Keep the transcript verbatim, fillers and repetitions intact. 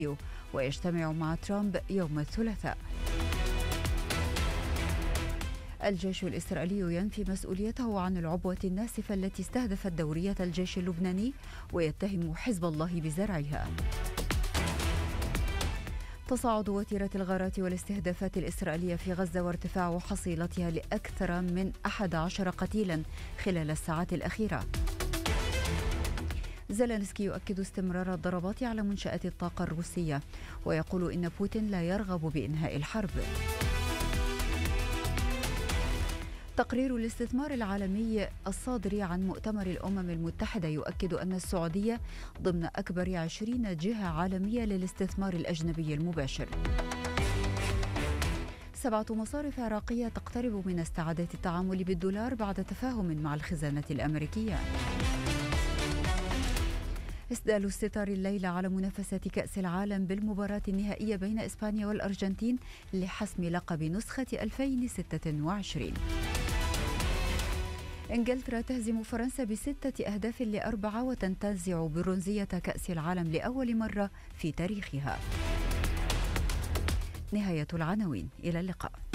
ويجتمع مع ترامب يوم الثلاثاء. الجيش الإسرائيلي ينفي مسؤوليته عن العبوة الناسفة التي استهدفت دورية الجيش اللبناني ويتهم حزب الله بزرعها. تصاعد وتيرة الغارات والاستهدافات الإسرائيلية في غزة وارتفاع حصيلتها لأكثر من أحد عشر قتيلا خلال الساعات الأخيرة. زيلينسكي يؤكد استمرار الضربات على منشآت الطاقة الروسية ويقول إن بوتين لا يرغب بإنهاء الحرب. تقرير الاستثمار العالمي الصادر عن مؤتمر الأمم المتحدة يؤكد أن السعودية ضمن أكبر عشرين جهة عالمية للاستثمار الأجنبي المباشر. سبعة مصارف عراقية تقترب من استعادة التعامل بالدولار بعد تفاهم مع الخزانة الأمريكية. إسدال الستار الليلة على منافسة كأس العالم بالمباراة النهائية بين إسبانيا والأرجنتين لحسم لقب نسخة ألفين وستة وعشرين. إنجلترا تهزم فرنسا بستة أهداف لأربعة وتنتزع برونزية كأس العالم لأول مرة في تاريخها. نهاية العناوين، إلى اللقاء.